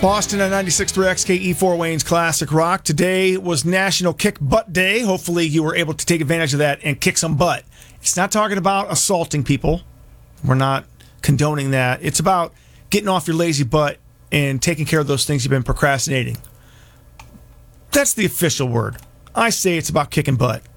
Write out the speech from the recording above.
Boston on 96.3 XKE4 Wayne's Classic Rock. Today was National Kick Butt Day. Hopefully you were able to take advantage of that and kick some butt. It's not talking about assaulting people. We're not condoning that. It's about getting off your lazy butt and taking care of those things you've been procrastinating. That's the official word. I say it's about kicking butt.